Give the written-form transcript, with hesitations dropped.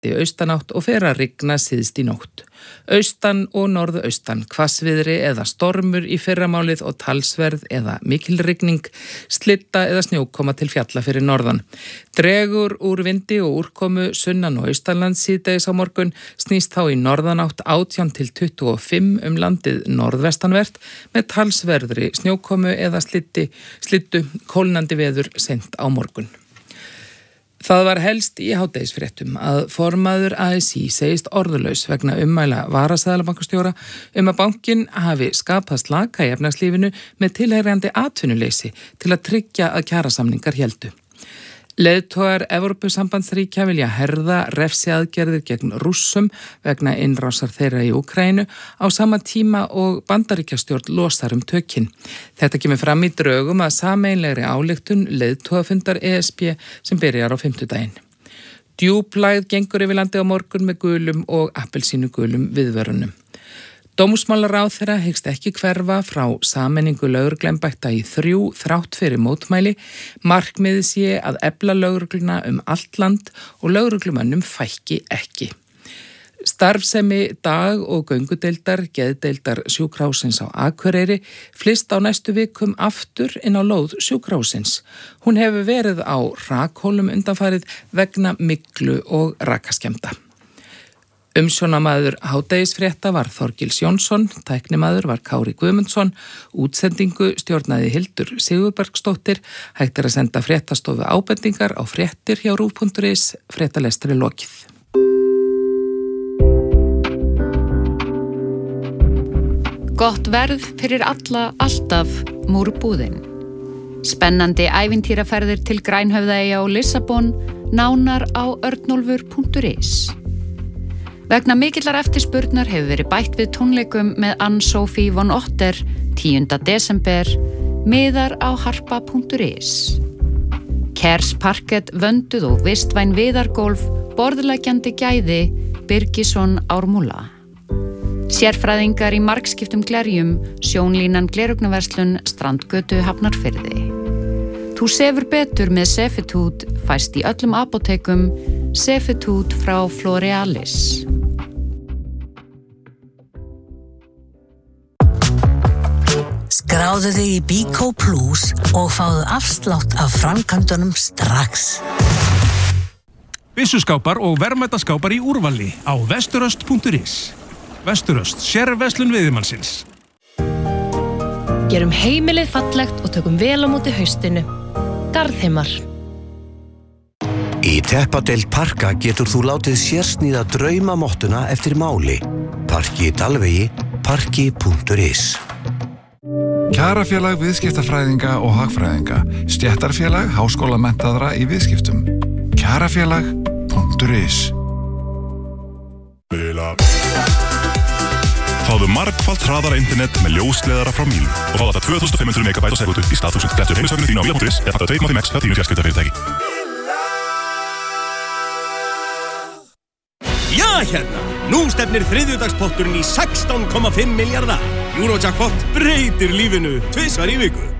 breytti austanátt og fer að rigna síðst í nótt. Austan og norðaustan, hvassviðri eða stormur í fyrramálið og talsverð eða mikil rigning, slitta eða snjókoma til fjalla fyrir norðan. Dregur úr vindi og úrkomu sunnan og austanlands síðdegis á morgun, snýst þá í norðanátt 18 til 25 landið norðvestanvert með talsverðri snjókomu eða slittu kólnandi veður seint á morgun. Það var helst í hádegisfréttum að formaður ASÍ segist orðulaus vegna ummæla varaseðlabankastjóra að bankinn hafi skapað slaka í efnahagslífinu með tilheyrandi atvinnuleysi til að tryggja að kjarasamningar héldu. Leiðtogar Evrópusambandsríkja vilja herða refsiaðgerðir gegn Rússum vegna innrásar þeirra í Úkraínu á sama tíma og Bandaríkjastjórn losar tökin. Þetta kemur fram í drögum að sameiginlegri ályktun leiðtogafundar ESB sem byrjar á fimmtudaginn. Djúplægð gengur yfir landið á morgun með gulum og appelsínugulum viðvörunum. Dómsmálaráðherra hyggst ekki hverfa frá sameiningu lögregluembætta í 3 þrátt fyrir mótmæli. Markmiðið sé að efla lögregluna allt land og lögreglumönnum fækki ekki. Starfsemi dag- og göngudeildar, geðdeildar sjúkrahússins á Akureyri flyst á næstu vikum aftur inn á lóð sjúkrahússins. Hún hefur verið á rakhólum undanfarið vegna myglu og rakaskemmda. Umsjónamaður hádegisfrétta var Þorgils Jónsson, tæknimaður var Kári Guðmundsson, útsendingu stjórnaði Hildur Sigurbergsdóttir, hægt að senda fréttastofu ábendingar á fréttir hjá rúv.is, fréttalestri lokið. Gott verð fyrir alla, alltaf, Múrbúðin. Spennandi ævintýraferðir til Grænhöfðaeyja og Lissabon, nánar á örnólfur.is. Vegna mikillar eftirspurnar hefur verið bætt við tónleikum með Anne-Sophie von Otter 10. desember, miðar á harpa.is. Kers parkett, vönduð og vistvæn viðargólf, borðleggjandi gæði, Birgisson Ármúla. Sérfræðingar í margskiptum glerjum, sjónlínan glerugnaverslun, Strandgötu Hafnarfirði. Þú sefur betur með Sefitút, fæst í öllum apótekum, Sefitút frá Florealis. Skráðu þig í Bíkó Plus og fáðu afslátt af framkvæmdunum strax. Byssuskápar og verðmætaskápar í úrvali á vesturöst.is. Vesturöst, sérverslun veiðimannsins. Gerum heimilið fallegt og tökum vel á móti haustinu. Garðheimar. Í teppadeild Parka getur þú látið sérsníða draumamottuna eftir máli. Parki í Dalvegi, parki.is. Kjarafélag viðskiptafræðinga og hagfræðinga, stéttarfélag háskólamenntaðra í viðskiptum. Kjarafélag.is. Fáðu margfalt hraðara internet með ljósleiðara frá Mílu og fá þetta 2500 megabæt á sekúndu í stað 1000. Glættu heimisvagnu þínu á Míla.is eða panta 2,5x hjá þínu fjarskiptafyrirtæki. Já, hérna! Nú stefnir þriðjudagspotturinn í 16,5 milljarða. Eurojackpot breytir lífinu 2 í viku.